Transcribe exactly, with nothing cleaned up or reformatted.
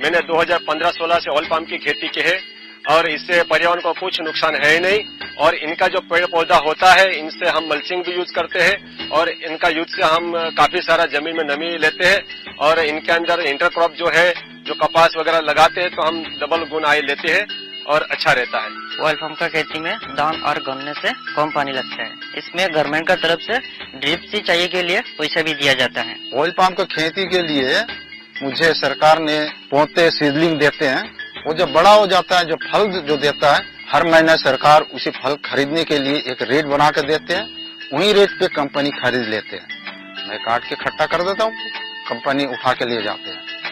मैंने दो हज़ार पंद्रह सोलह से ऑयल पाम की खेती की है और इससे पर्यावरण को कुछ नुकसान है ही नहीं। और इनका जो पेड़ पौधा होता है इनसे हम मल्चिंग भी यूज करते हैं और इनका यूज से हम काफी सारा जमीन में नमी लेते हैं और इनके अंदर इंटरक्रॉप जो है जो कपास वगैरह लगाते हैं तो हम डबल गुण आय लेते हैं और अच्छा रहता है। ऑयल पाम का खेती में धान और गन्ने से कम पानी लगता है। इसमें गवर्नमेंट का तरफ से ड्रिप सिंचाई के लिए पैसा भी दिया जाता है। ऑयल पाम का खेती के लिए मुझे सरकार ने पौधे सीडलिंग देते हैं। वो जब बड़ा हो जाता है, जो फल जो देता है, हर महीने सरकार उसी फल खरीदने के लिए एक रेट बना कर देते हैं। वही रेट पे कंपनी खरीद लेते हैं। मैं काट के इकट्ठा कर देता हूँ, कंपनी उठा के ले जाते हैं।